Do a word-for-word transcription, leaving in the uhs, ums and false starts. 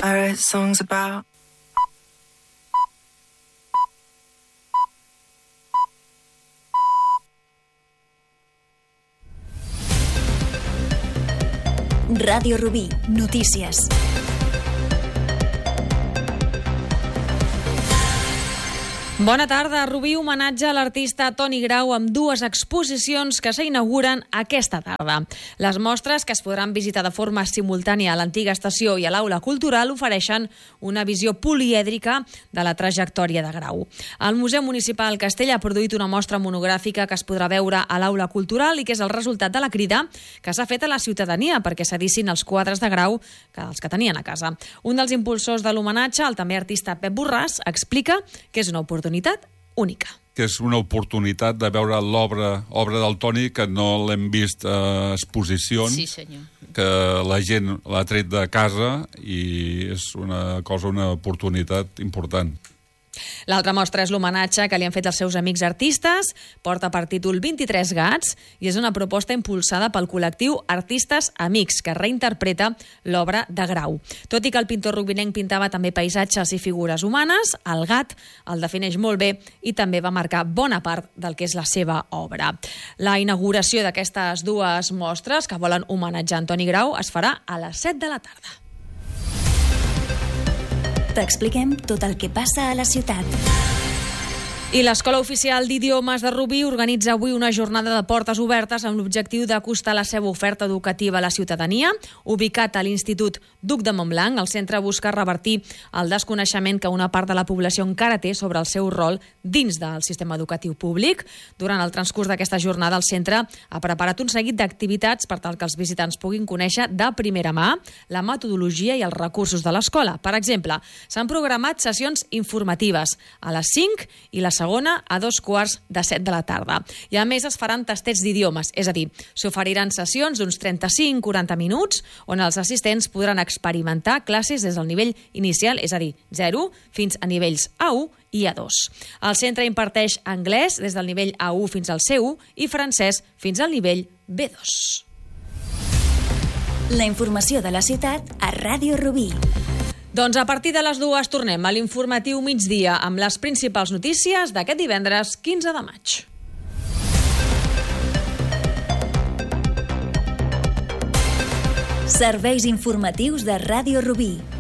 I write songs about. Ràdio Rubí, notícies. Bona tarda. Rubí homenatge a l'artista Toni Grau amb dues exposicions que s'inauguren aquesta tarda. Les mostres, que es podran visitar de forma simultània a l'antiga estació i a l'Aula Cultural, ofereixen una visió polièdrica de la trajectòria de Grau. El Museu Municipal Castell ha produït una mostra monogràfica que es podrà veure a l'Aula Cultural i que és el resultat de la crida que s'ha fet a la ciutadania perquè s'edicin els quadres de Grau que els que tenien a casa. Un dels impulsors de l'homenatge, el també artista Pep Borràs, explica que és una oportunitat única. Que és una oportunitat de veure l'obra obra del Toni, que no l'hem vist a exposicions, sí, senyor. Que la gent l'ha tret de casa i és una cosa, una oportunitat important. L'altra mostra és l'homenatge que li han fet els seus amics artistes, porta per títol vint-i-tres gats i és una proposta impulsada pel col·lectiu Artistes Amics, que reinterpreta l'obra de Grau. Tot i que el pintor rubinenc pintava també paisatges i figures humanes, el gat el defineix molt bé i també va marcar bona part del que és la seva obra. La inauguració d'aquestes dues mostres que volen homenatjar Toni Grau es farà a les set de la tarda. T'expliquem tot el que passa a la ciutat. I l'Escola Oficial d'Idiomes de Rubí organitza avui una jornada de portes obertes amb l'objectiu d'acostar la seva oferta educativa a la ciutadania. Ubicat a l'Institut Duc de Montblanc, el centre busca revertir el desconeixement que una part de la població encara té sobre el seu rol dins del sistema educatiu públic. Durant el transcurs d'aquesta jornada, el centre ha preparat un seguit d'activitats per tal que els visitants puguin conèixer de primera mà la metodologia i els recursos de l'escola. Per exemple, s'han programat sessions informatives a les cinc i la segona a dos quarts de set de la tarda. I a més es faran tastets d'idiomes, és a dir, s'oferiran sessions d'uns trenta-cinc a quaranta minuts on els assistents podran experimentar classes des del nivell inicial, és a dir, zero, fins a nivells A u i A dos. El centre imparteix anglès des del nivell A u fins al C u i francès fins al nivell B dos. La informació de la ciutat a Ràdio Rubí. Doncs a partir de les dues tornem a l'informatiu migdia amb les principals notícies d'aquest divendres quinze de maig. Serveis informatius de Ràdio Rubí.